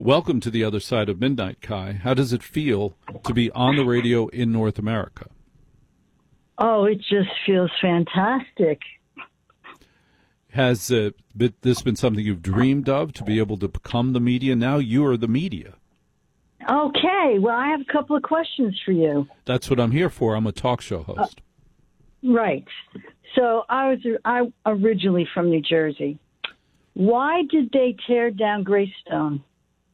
Welcome to the other side of midnight, Kai. How does it feel to be on the radio in North America? Oh, it just feels fantastic. Has this been something you've dreamed of, to be able to become the media? Now you are the media. Okay, well, I have a couple of questions for you. That's what I'm here for. I'm a talk show host. Right. So I'm originally from New Jersey. Why did they tear down Greystone?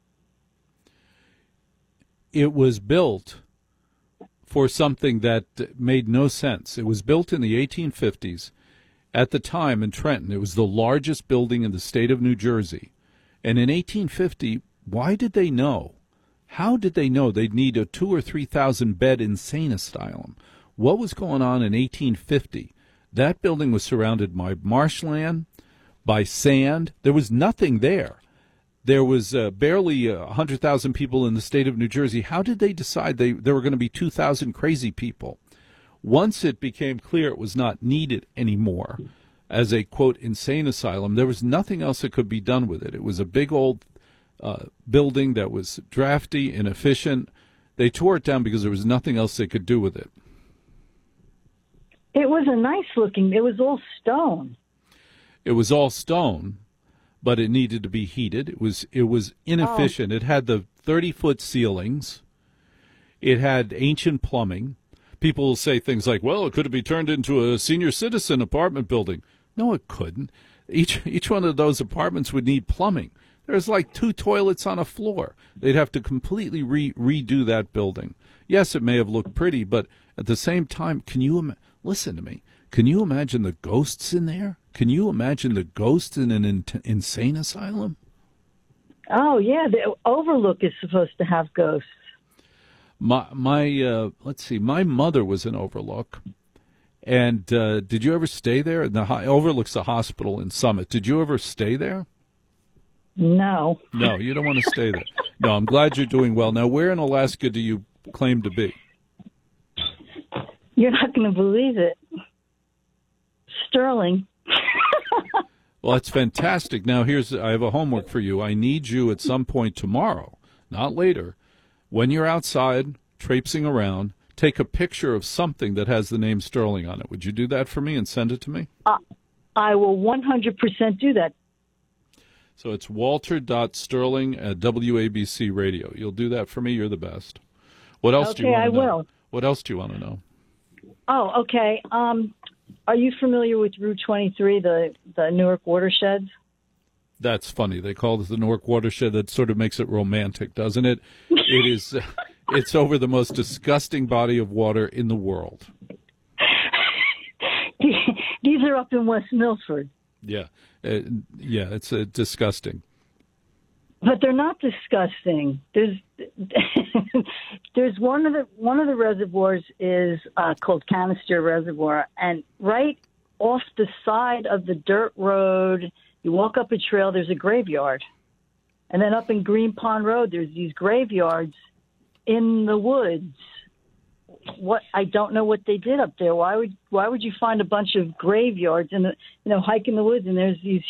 It was built for something that made no sense. It was built in the 1850s. At the time in Trenton, it was the largest building in the state of New Jersey. And in 1850, why did they know? How did they know they'd need a 2,000 or 3,000 bed insane asylum? What was going on in 1850? That building was surrounded by marshland, by sand. There was nothing there. There was barely 100,000 people in the state of New Jersey. How did they decide there were going to be 2,000 crazy people? Once it became clear it was not needed anymore as a, quote, insane asylum, there was nothing else that could be done with it. It was a big old building that was drafty, inefficient. They tore it down because there was nothing else they could do with it. It was it was all stone. It was all stone, but it needed to be heated. It was inefficient. It had the 30-foot ceilings. It had ancient plumbing. People will say things like, well, it could be turned into a senior citizen apartment building. No, it couldn't. Each one of those apartments would need plumbing. There's like 2 toilets on a floor. They'd have to completely redo that building. Yes, it may have looked pretty, but at the same time, listen to me. Can you imagine the ghosts in there? Can you imagine the ghosts in an insane asylum? Oh, yeah. The Overlook is supposed to have ghosts. Let's see. My mother was in Overlook, and did you ever stay there? Overlook's a hospital in Summit. Did you ever stay there? No. No, you don't want to stay there. No, I'm glad you're doing well. Now, where in Alaska do you claim to be? You're not going to believe it. Sterling. Well, that's fantastic. Now, I have a homework for you. I need you at some point tomorrow, not later, when you're outside traipsing around, take a picture of something that has the name Sterling on it. Would you do that for me and send it to me? I will 100% do that. So it's walter.sterling at WABC Radio. You'll do that for me? You're the best. What else do you want to know? Okay, I will. What else do you want to know? Oh, okay. Are you familiar with Route 23, the Newark watershed? That's funny. They call it the Newark watershed. That sort of makes it romantic, doesn't it? It is. It's over the most disgusting body of water in the world. These are up in West Milford. Yeah, it's disgusting. But they're not disgusting. There's one of the reservoirs is called Canister Reservoir, and right off the side of the dirt road, you walk up a trail. There's a graveyard, and then up in Green Pond Road, there's these graveyards in the woods. I don't know what they did up there. Why would you find a bunch of graveyards and hike in the woods, and there's these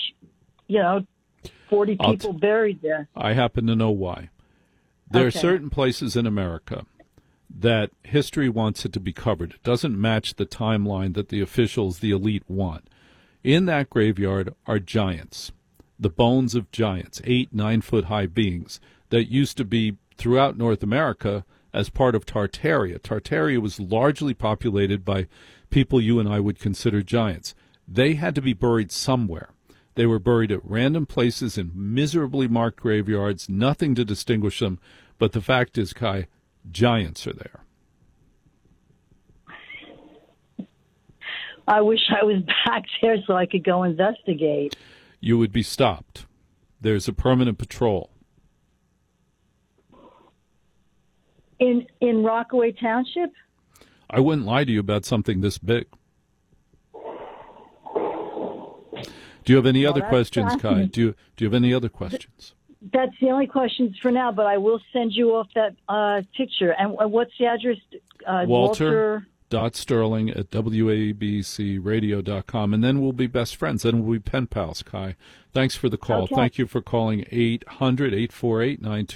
40 people buried there? I happen to know why. There are certain places in America that history wants it to be covered. It doesn't match the timeline that the officials, the elite, want. In that graveyard are giants, the bones of giants, 8-9 foot high beings that used to be throughout North America as part of Tartaria. Tartaria was largely populated by people you and I would consider giants. They had to be buried somewhere. They were buried at random places in miserably marked graveyards, nothing to distinguish them. But the fact is, Kai, giants are there. I wish I was back there so I could go investigate. You would be stopped. There's a permanent patrol. In Rockaway Township? I wouldn't lie to you about something this big. Do you have any other questions, Kai? Do you have any other questions? That's the only questions for now, but I will send you off that picture. And what's the address? Walter Sterling@wabcradio.com, and then we'll be best friends. Then we'll be pen pals, Kai. Thanks for the call. Okay. Thank you for calling 800-848-92.